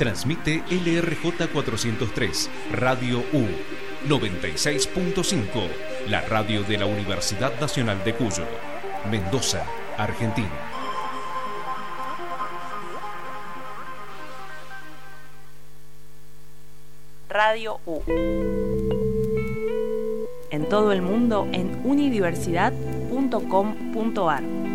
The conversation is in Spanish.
Transmite LRJ 403, Radio U, 96.5, la radio de la Universidad Nacional de Cuyo, Mendoza, Argentina. Radio U. En todo el mundo en unidiversidad.com.ar.